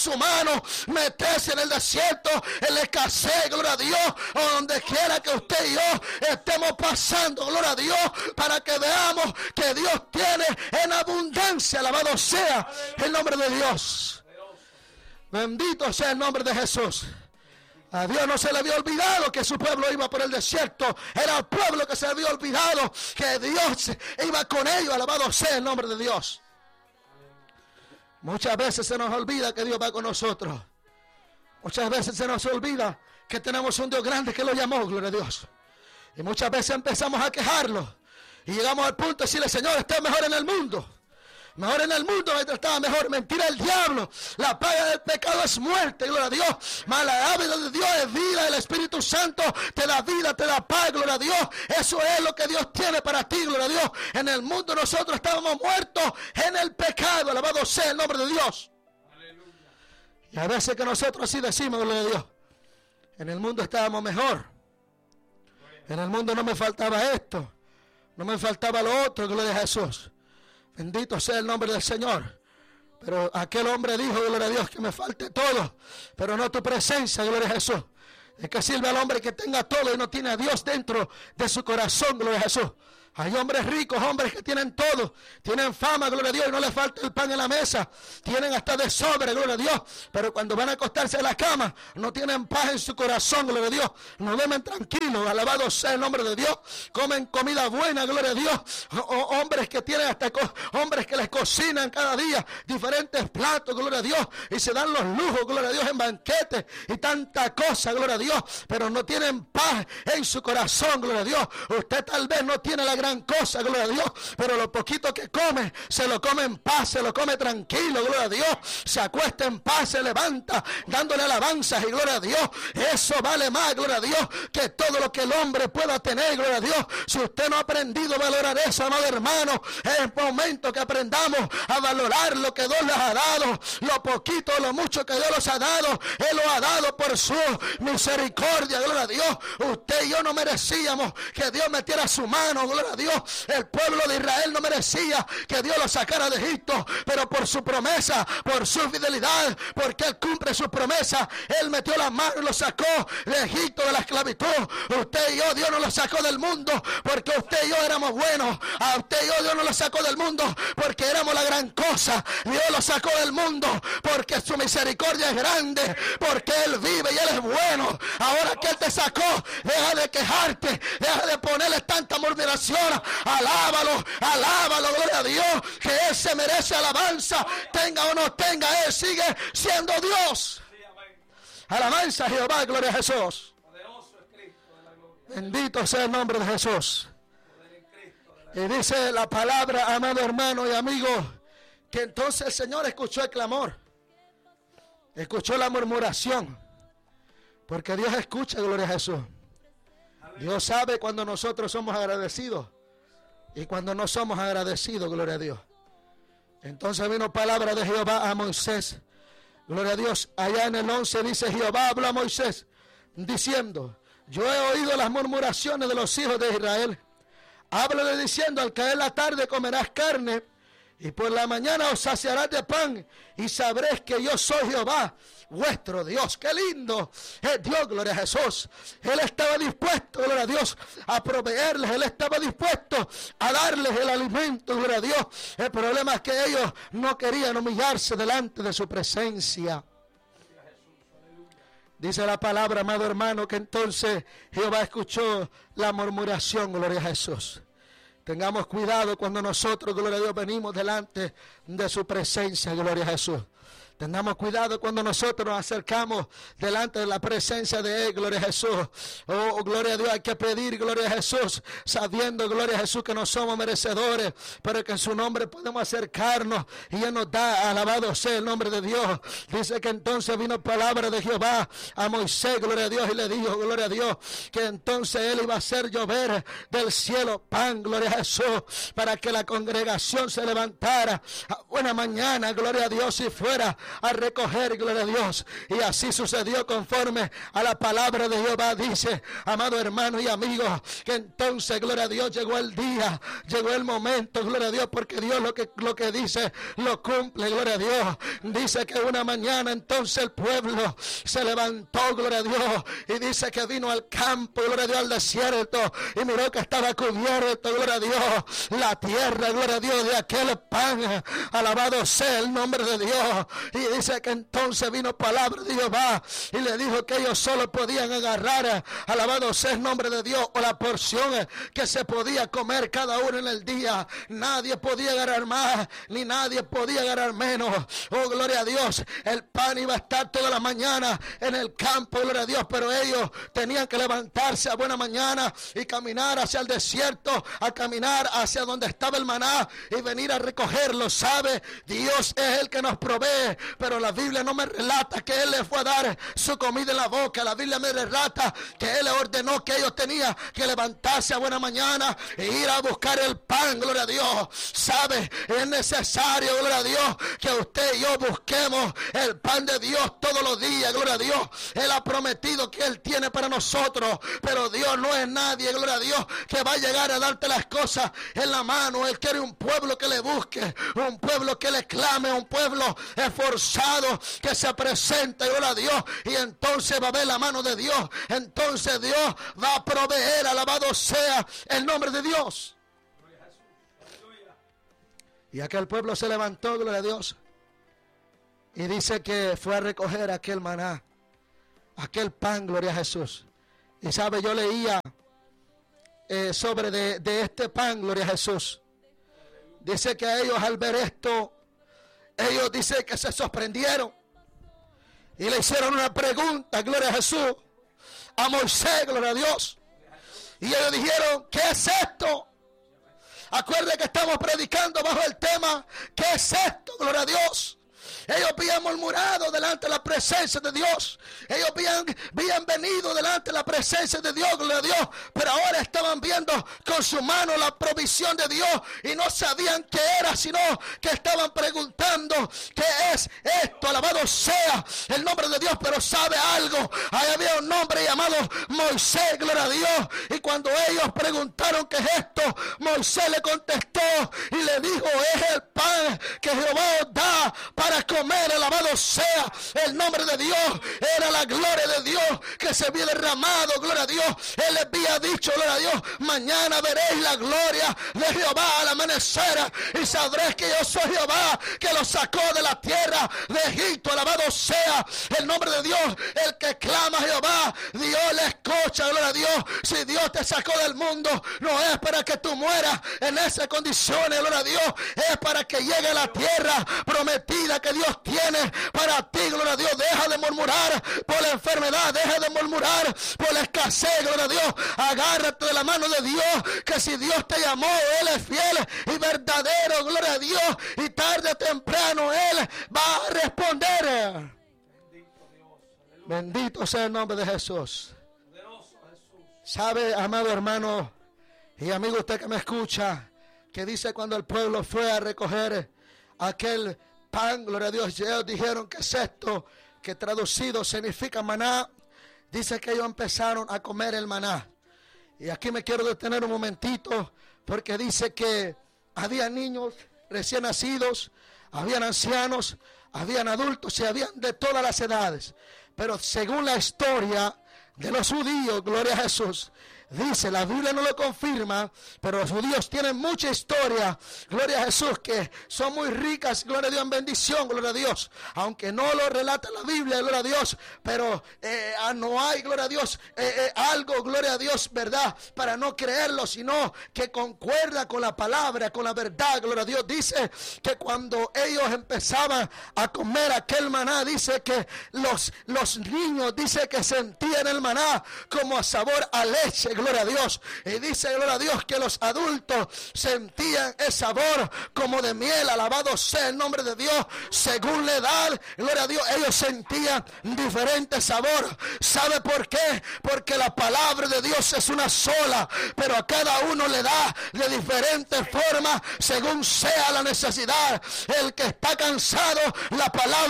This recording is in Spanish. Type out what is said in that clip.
su mano, meterse en el desierto, en la escasez, gloria a Dios, o donde quiera que usted y yo estemos pasando, gloria a Dios, para que veamos que Dios tiene en abundancia. Alabado sea el nombre de Dios. Bendito sea el nombre de Jesús. A Dios no se le había olvidado que su pueblo iba por el desierto. Era el pueblo que se le había olvidado que Dios iba con ellos. Alabado sea el nombre de Dios. Muchas veces se nos olvida que Dios va con nosotros. Muchas veces se nos olvida que tenemos un Dios grande que lo llamó, gloria a Dios. Y muchas veces empezamos a quejarlo. Y llegamos al punto de decirle, Señor, estás mejor en el mundo. Mejor en el mundo mientras estaba mejor. Mentira el diablo. La paga del pecado es muerte, gloria a Dios. Mas la dádiva de Dios es vida. El Espíritu Santo te da vida, te da paz, gloria a Dios. Eso es lo que Dios tiene para ti, gloria a Dios. En el mundo nosotros estábamos muertos en el pecado. Alabado sea el nombre de Dios. Aleluya. Y a veces que nosotros así decimos, gloria a Dios, en el mundo estábamos mejor. En el mundo no me faltaba esto, no me faltaba lo otro, gloria a Jesús. Bendito sea el nombre del Señor. Pero aquel hombre dijo, gloria a Dios, que me falte todo, pero no tu presencia, gloria a Jesús. ¿De qué sirve al hombre que tenga todo y no tiene a Dios dentro de su corazón, gloria a Jesús? Hay hombres ricos, hombres que tienen todo, tienen fama, gloria a Dios, y no les falta el pan en la mesa, tienen hasta de sobre, gloria a Dios, pero cuando van a acostarse en la cama, no tienen paz en su corazón, gloria a Dios, no duermen tranquilos, alabado sea el nombre de Dios, comen comida buena, gloria a Dios, hombres que tienen hasta, hombres que les cocinan cada día diferentes platos, gloria a Dios, y se dan los lujos, gloria a Dios, en banquetes y tanta cosa, gloria a Dios, pero no tienen paz en su corazón, gloria a Dios. Usted tal vez no tiene la gran cosa, gloria a Dios, pero lo poquito que come, se lo come en paz, se lo come tranquilo, gloria a Dios, se acuesta en paz, se levanta dándole alabanzas y gloria a Dios. Eso vale más, gloria a Dios, que todo lo que el hombre pueda tener, gloria a Dios. Si usted no ha aprendido a valorar eso, amado hermano, es el momento que aprendamos a valorar lo que Dios les ha dado, lo poquito, lo mucho que Dios les ha dado. Él lo ha dado por su misericordia, gloria a Dios. Usted y yo no merecíamos que Dios metiera su mano, gloria a Dios. El pueblo de Israel no merecía que Dios lo sacara de Egipto, pero por su promesa, por su fidelidad, porque Él cumple su promesa, Él metió la mano y lo sacó de Egipto, de la esclavitud. Usted y yo, Dios nos lo sacó del mundo porque usted y yo éramos buenos. A usted y yo, Dios nos lo sacó del mundo porque éramos la gran cosa. Dios lo sacó del mundo porque su misericordia es grande, porque Él vive y Él es bueno. Ahora que Él te sacó, deja de quejarte, deja de ponerle tanta murmuración. Alábalo, alábalo, gloria a Dios, que Él se merece alabanza, tenga o no tenga, Él sigue siendo Dios. Alabanza a Jehová, gloria a Jesús. Bendito sea el nombre de Jesús. Y dice la palabra, amado hermano y amigo, que entonces el Señor escuchó el clamor, escuchó la murmuración, porque Dios escucha, gloria a Jesús. Dios sabe cuando nosotros somos agradecidos y cuando no somos agradecidos, gloria a Dios. Entonces vino palabra de Jehová a Moisés, gloria a Dios. Allá en el 11 dice, Jehová habló a Moisés diciendo, yo he oído las murmuraciones de los hijos de Israel. Háblale diciendo, al caer la tarde comerás carne y por la mañana os saciarás de pan y sabréis que yo soy Jehová vuestro Dios. Qué lindo es Dios, gloria a Jesús. Él estaba dispuesto, gloria a Dios, a proveerles. Él estaba dispuesto a darles el alimento, gloria a Dios. El problema es que ellos no querían humillarse delante de su presencia. Dice la palabra, amado hermano, que entonces Jehová escuchó la murmuración, gloria a Jesús. Tengamos cuidado cuando nosotros, gloria a Dios, venimos delante de su presencia, gloria a Jesús. Tengamos cuidado cuando nosotros nos acercamos delante de la presencia de Él, gloria a Jesús. Oh, gloria a Dios, hay que pedir, gloria a Jesús, sabiendo, gloria a Jesús, que no somos merecedores, pero que en su nombre podemos acercarnos y Él nos da, alabado sea el nombre de Dios. Dice que entonces vino palabra de Jehová a Moisés, gloria a Dios, y le dijo, gloria a Dios, que entonces Él iba a hacer llover del cielo pan, gloria a Jesús, para que la congregación se levantara a buena mañana, gloria a Dios, y fuera a recoger, gloria a Dios. Y así sucedió conforme a la palabra de Jehová. Dice, amado hermano y amigo, que entonces, gloria a Dios, llegó el día, llegó el momento, gloria a Dios, porque Dios lo que dice lo cumple, gloria a Dios. Dice que una mañana entonces el pueblo se levantó, gloria a Dios, y dice que vino al campo, gloria a Dios, al desierto, y miró que estaba cubierto, gloria a Dios, la tierra, gloria a Dios, de aquel pan. Alabado sea el nombre de Dios. Y dice que entonces vino palabra de Jehová y le dijo que ellos solo podían agarrar, alabado sea el nombre de Dios, o la porción que se podía comer cada uno en el día. Nadie podía agarrar más, ni nadie podía agarrar menos. Oh, gloria a Dios, el pan iba a estar toda la mañana en el campo, gloria a Dios, pero ellos tenían que levantarse a buena mañana y caminar hacia el desierto, a caminar hacia donde estaba el maná y venir a recogerlo. ¿Sabe? Dios es el que nos provee, pero la Biblia no me relata que Él les fue a dar su comida en la boca. La Biblia me relata que Él les ordenó que ellos tenían que levantarse a buena mañana e ir a buscar el pan, gloria a Dios. ¿Sabe? Es necesario, gloria a Dios, que usted y yo busquemos el pan de Dios todos los días, gloria a Dios. Él ha prometido que Él tiene para nosotros, pero Dios no es nadie, gloria a Dios, que va a llegar a darte las cosas en la mano. Él quiere un pueblo que le busque, un pueblo que le clame, un pueblo esforzado que se presente, gloria a Dios, y entonces va a ver la mano de Dios. Entonces Dios va a proveer, alabado sea el nombre de Dios. Y aquel pueblo se levantó, gloria a Dios, y dice que fue a recoger aquel maná, aquel pan, gloria a Jesús. Y sabe, yo leía sobre de este pan, gloria a Jesús. Dice que ellos al ver esto, ellos dicen que se sorprendieron y le hicieron una pregunta, gloria a Jesús, a Moisés, gloria a Dios. Y ellos dijeron, ¿qué es esto? Acuérdense que estamos predicando bajo el tema, ¿qué es esto? Gloria a Dios. Ellos habían murmurado delante de la presencia de Dios. Ellos habían venido delante de la presencia de Dios, gloria a Dios. Pero ahora estaban viendo con su mano la provisión de Dios. Y no sabían qué era, sino que estaban preguntando, ¿qué es esto? Alabado sea el nombre de Dios. Pero ¿sabe algo? Ahí había un hombre llamado Moisés, gloria a Dios. Y cuando ellos preguntaron qué es esto, Moisés le contestó y le dijo, es el pan que Jehová os da para comer. Alabado sea el nombre de Dios. Era la gloria de Dios que se había derramado, gloria a Dios. Él les había dicho, gloria a Dios, mañana veréis la gloria de Jehová al amanecer y sabréis que yo soy Jehová que los sacó de la tierra de Egipto. Alabado sea el nombre de Dios. El que clama a Jehová, Dios le escucha, gloria a Dios. Si Dios te sacó del mundo, no es para que tú mueras en esas condiciones, gloria a Dios. Es para que llegue a la tierra prometida que Dios tiene para ti, gloria a Dios. Deja de murmurar por la enfermedad, deja de murmurar por la escasez, gloria a Dios. Agárrate de la mano de Dios, que si Dios te llamó, Él es fiel y verdadero, gloria a Dios, y tarde o temprano Él va a responder. Bendito sea el nombre de Jesús. Sabe, amado hermano y amigo, usted que me escucha, que dice cuando el pueblo fue a recoger aquel pan, gloria a Dios, ellos dijeron que es esto, que traducido significa maná. Dice que ellos empezaron a comer el maná. Y aquí me quiero detener un momentito, porque dice que había niños recién nacidos, habían ancianos, habían adultos y habían de todas las edades. Pero según la historia de los judíos, gloria a Jesús, dice, la Biblia no lo confirma, pero los judíos tienen mucha historia, gloria a Jesús, que son muy ricas, gloria a Dios, en bendición, gloria a Dios, aunque no lo relata la Biblia, gloria a Dios, pero no hay, gloria a Dios, algo, gloria a Dios, verdad, para no creerlo, sino que concuerda con la palabra, con la verdad, gloria a Dios. Dice que cuando ellos empezaban a comer aquel maná, dice que los niños, dice que sentían el maná como a sabor a leche, gloria a Dios. Y dice, gloria a Dios, que los adultos sentían el sabor como de miel. Alabado sea el nombre de Dios. Según la edad, gloria a Dios, ellos sentían diferente sabor. ¿Sabe por qué? Porque la palabra de Dios es una sola, pero a cada uno le da de diferentes formas según sea la necesidad. El que está cansado, la palabra